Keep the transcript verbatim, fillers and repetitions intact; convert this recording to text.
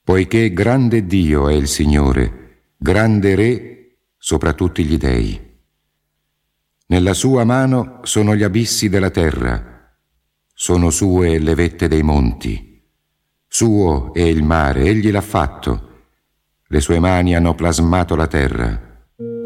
poiché grande Dio è il Signore, grande Re sopra tutti gli dei. Nella sua mano sono gli abissi della terra, sono sue le vette dei monti. Suo è il mare, egli l'ha fatto, le sue mani hanno plasmato la terra.